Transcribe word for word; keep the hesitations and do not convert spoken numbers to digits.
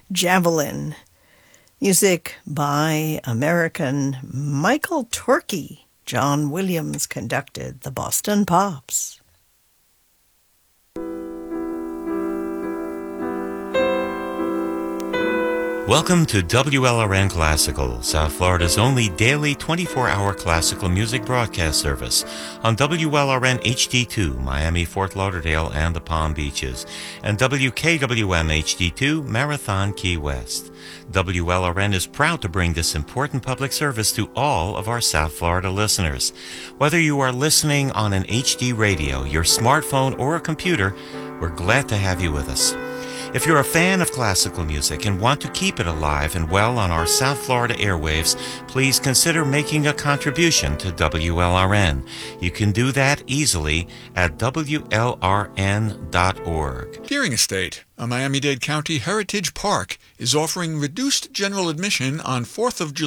Javelin. Music by American Michael Torkey. John Williams conducted the Boston Pops. Welcome to W L R N Classical, South Florida's only daily twenty-four hour classical music broadcast service on W L R N H D two, Miami, Fort Lauderdale, and the Palm Beaches, and W K W M H D two, Marathon, Key West. W L R N is proud to bring this important public service to all of our South Florida listeners. Whether you are listening on an H D radio, your smartphone, or a computer, we're glad to have you with us. If you're a fan of classical music and want to keep it alive and well on our South Florida airwaves, please consider making a contribution to W L R N. You can do that easily at W L R N dot org. Deering Estate, a Miami-Dade County heritage park, is offering reduced general admission on fourth of July.